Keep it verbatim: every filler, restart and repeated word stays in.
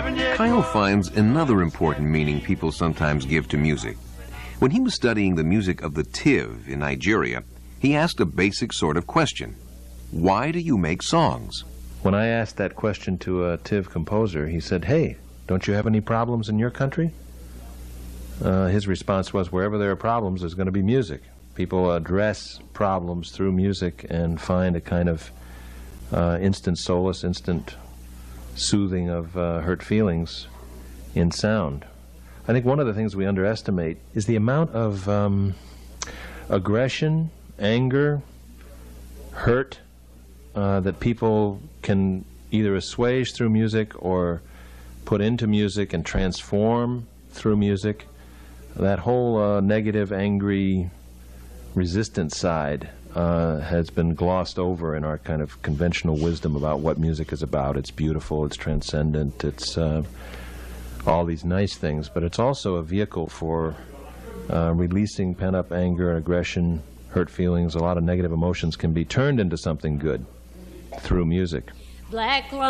Kyle finds another important meaning people sometimes give to music. When he was studying the music of the Tiv in Nigeria, he asked a basic sort of question. Why do you make songs? When I asked that question to a Tiv composer, he said, hey, don't you have any problems in your country? Uh, his response was, wherever there are problems, there's going to be music. People address problems through music and find a kind of uh, instant solace, instant soothing of uh, hurt feelings in sound. I think one of the things we underestimate is the amount of um, aggression, anger, hurt uh, that people can either assuage through music or put into music and transform through music. That whole uh, negative, angry, resistant side uh, has been glossed over in our kind of conventional wisdom about what music is about. It's beautiful, it's transcendent, it's uh, all these nice things, but it's also a vehicle for uh, releasing pent-up anger, aggression, hurt feelings. A lot of negative emotions can be turned into something good through music. Black